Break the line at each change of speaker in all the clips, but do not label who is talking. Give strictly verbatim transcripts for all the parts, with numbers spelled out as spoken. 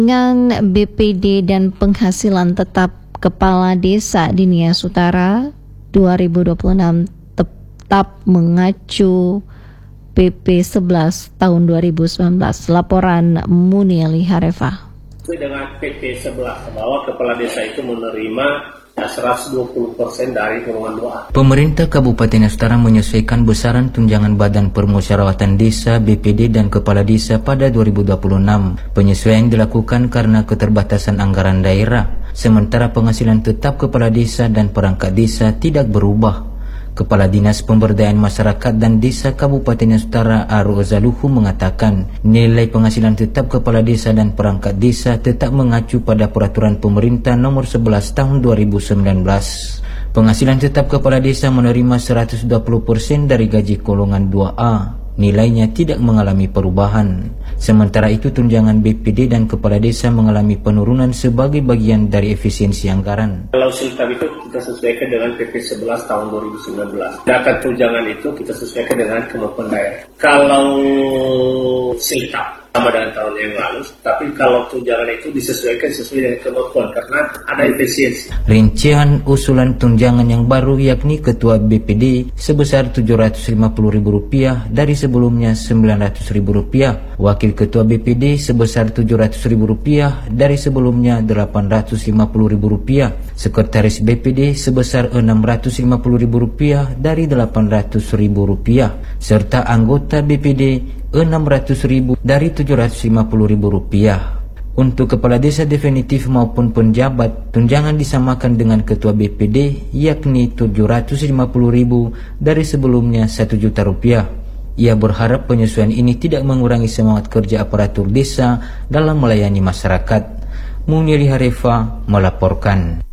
Dengan B P D dan penghasilan tetap Kepala Desa di Nias Utara dua ribu dua puluh enam tetap mengacu P P sebelas tahun dua ribu sembilan belas. Laporan Munieli Harefa.
Dengan P P sebelas bahwa kepala desa itu menerima seratus dua puluh persen dari golongan dua A.
Pemerintah Kabupaten Nias Utara menyesuaikan besaran tunjangan Badan Permusyawaratan Desa B P D dan Kepala Desa pada dua ribu dua puluh enam. Penyesuaian dilakukan karena keterbatasan anggaran daerah, sementara penghasilan tetap Kepala Desa dan perangkat desa tidak berubah. Kepala Dinas Pemberdayaan Masyarakat dan Desa Kabupaten Nias Utara Aru Zaluhu mengatakan nilai penghasilan tetap Kepala Desa dan perangkat desa tetap mengacu pada Peraturan Pemerintah Nomor sebelas Tahun dua ribu sembilan belas. Penghasilan tetap Kepala Desa menerima seratus dua puluh persen dari gaji golongan dua A. Nilainya tidak mengalami perubahan. Sementara itu tunjangan B P D dan Kepala Desa mengalami penurunan sebagai bagian dari efisiensi anggaran.
Kalau siltab itu kita sesuaikan dengan P P sebelas tahun dua ribu sembilan belas. Sedangkan tunjangan itu kita sesuaikan dengan kemampuan daerah. Kalau siltab sama dengan tahun yang lalu, tapi kalau tunjangan itu disesuaikan sesuai dengan kemampuan karena ada efisiensi.
Rincian usulan tunjangan yang baru yakni Ketua B P D sebesar tujuh ratus lima puluh ribu rupiah dari sebelumnya sembilan ratus ribu rupiah, Wakil Ketua B P D sebesar tujuh ratus ribu rupiah dari sebelumnya delapan ratus lima puluh ribu rupiah, Sekretaris B P D sebesar enam ratus lima puluh ribu rupiah dari delapan ratus ribu rupiah, serta anggota B P D enam ratus ribu dari tujuh ratus lima puluh ribu rupiah. Untuk Kepala Desa definitif maupun penjabat, tunjangan disamakan dengan Ketua B P D yakni tujuh ratus lima puluh ribu dari sebelumnya satu juta rupiah. Ia berharap penyesuaian ini tidak mengurangi semangat kerja aparatur desa dalam melayani masyarakat. Munieli Harefa melaporkan.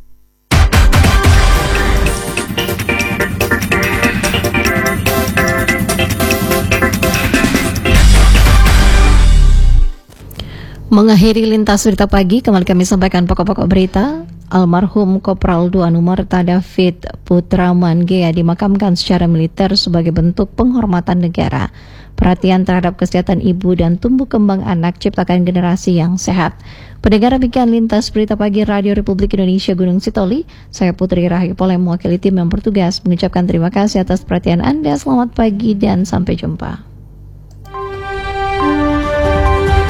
Mengakhiri lintas berita pagi, kembali kami sampaikan pokok-pokok berita. Almarhum Kopral dua Numarta David Putra Mangea dimakamkan secara militer sebagai bentuk penghormatan negara. Perhatian terhadap kesehatan ibu dan tumbuh kembang anak ciptakan generasi yang sehat. Pendengar, demikian lintas berita pagi Radio Republik Indonesia Gunung Sitoli. Saya Putri Rahayu Polem mewakili tim yang bertugas mengucapkan terima kasih atas perhatian Anda. Selamat pagi dan sampai jumpa.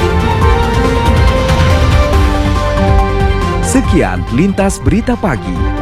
Sekian lintas berita pagi.